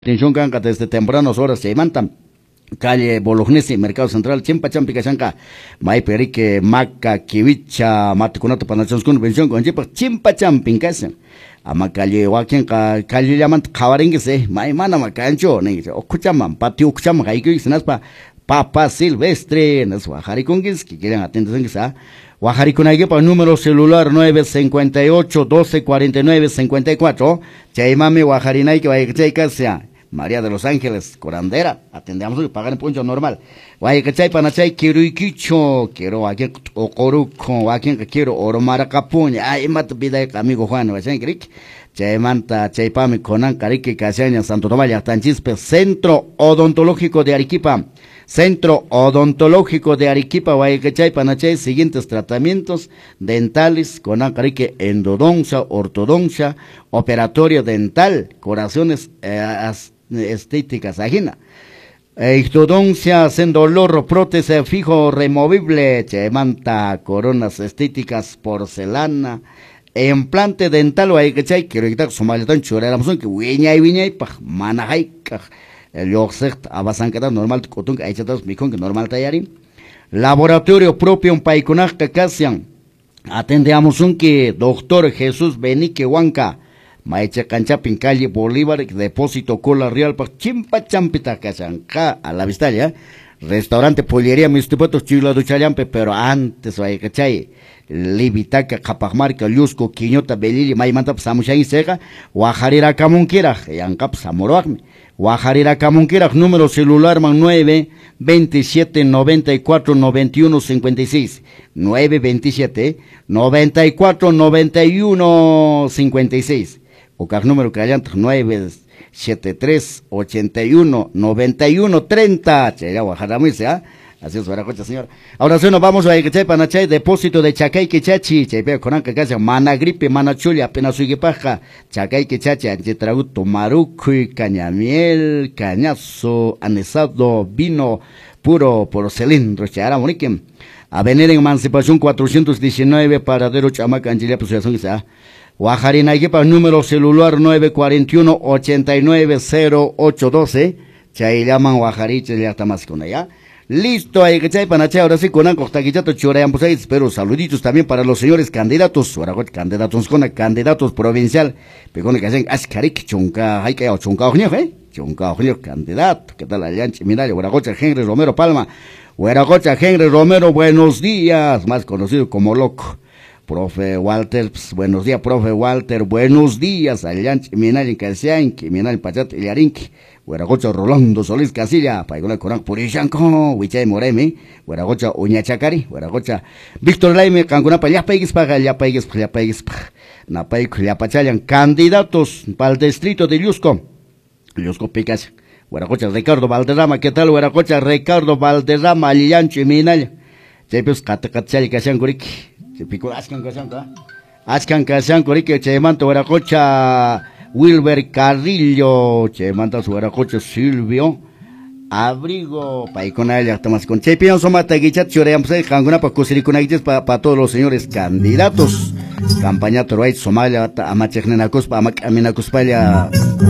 Atención canca desde tempranas horas se mantan. Calle Bolognesi, Mercado Central, Chimpachampi Cachanca, Maiperique, Maca, Kiwicha, Maticunato, Panachos con pensión con Chimpachampi en casa. Ama calle Joaquín, calle llaman Cabarengue, Maimana Macancho, Okuchaman, Patio Okucham, Haiki, Senaspa, Papa Silvestre, Naswajaricongis, que quieren atender en esa. Guajaricunaguepa, número celular 958 12 49 54. Chaimame Guajarinay que vaya que sea. María de los Ángeles, Corandera, atendemos y pagar en punto normal. Vaya que chay panachay, quiero iquicho, quiero aquí ocoruco, aquí que quiero oromara capuña, ay mat vida amigo Juan, vayan cric. Chay manta, chay pami conan carique casaña Santo Tomás Tanchispe, Centro Odontológico de Arequipa. Centro Odontológico de Arequipa, Guayacachay, Panachay, siguientes tratamientos dentales, con acarique, endodoncia, ortodoncia, operatorio dental, curaciones estéticas, ajena. Ictodoncia, sin dolor, prótesis fijo removible, chemanta, coronas estéticas, porcelana, implante dental, Guayacachay, quiero quitar su maletón, churera, que viña, manajay, el yoxect abasancada normal cotun que aichatas mikon que normal tayarin laboratorio propio un paikunaj casian atendemos un que doctor Jesús Benique Huanca Maicha Cancha Pincalle Bolívar depósito Cola Real pa chimpa champita casanca a la vista ya restaurante pollería mis tupatos chila duchalampe pero antes vaya cachay Libitaca Capajmarca Lusco Quiñota Belili Maimanta Samushay Sega Guajarira Camunquira Yancap Samoroagme Guajarira Camunquira, número celular man 9 27 94 91 56 9 27 94 91 56 o car número callant 9 73 81 91 30 Chaya Guajara Misa. Así es, Veracocha, señor. Ahora sí, nos vamos a Echay Panachay, depósito de Chacay Quichachi, Chaypea Conanca Casa, Mana Gripe, Mana Chuli, apenas Uigipaja, Chacay Quichachi, Anchitraguto, Marucuy, Cañamiel, Cañazo, Anesado, Vino, Puro, por cilindro, Chara Moniquem. Avenida Emancipación 419, Paradero Chamaca, Angelia, Asociación Isa. Guajarina Guepa, número celular 941 89 0812. Chay llaman Guajariche, ya está más con ella. Listo, hay que chay panachay, ahora sí con anco, taquillato, chorean, pues ahí, pero saluditos también para los señores candidatos, ahora candidatos con candidatos provincial, pegone que hacen, ascarik, chunca, hay que chunca, chunca, candidato, ¿qué tal allá? Mira, Hueragocha Henry Romero Palma, Hueragocha Henry Romero, buenos días, más conocido como loco. Profe Walter, buenos días, profe Walter, buenos días, allá en Minal en Casianqui, Minal en Pachat y Arinqui. Hueragocha Rolando Solís Casilla, Paigola Corán Purishanco, Huichay Moremi, Hueragocha Uñachacari, Hueragocha Víctor Laime, Cancunapa, ya paigues, Napaic, Yapachayan, candidatos para el distrito de Lusco Picas, Hueragocha Ricardo Valderrama, ¿qué tal Hueragocha Ricardo Valderrama, Aliancho y Minal, Chepes Catacachal, Casangurik, Chepico Ascan Casangurik, Chemanto, Hueragocha Wilber Carrillo, che manda su Hueracocha Silvio, Abrigo, Paiconaya, Tomás con Chepion, Somata Guichat, Choream, Canguna, Pacosiricunagites para todos los señores candidatos. Campaña Toroay, Somalia, Amachecnenacos, Amaminacuspaya.